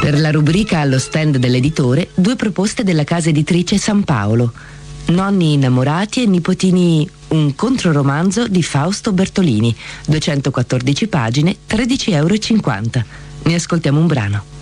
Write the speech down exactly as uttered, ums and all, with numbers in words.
Per la rubrica Allo stand dell'editore, due proposte della casa editrice San Paolo. Nonni innamorati e nipotini, un controromanzo di Fausto Bertolini, duecentoquattordici pagine, tredici euro e cinquanta. Ne ascoltiamo un brano.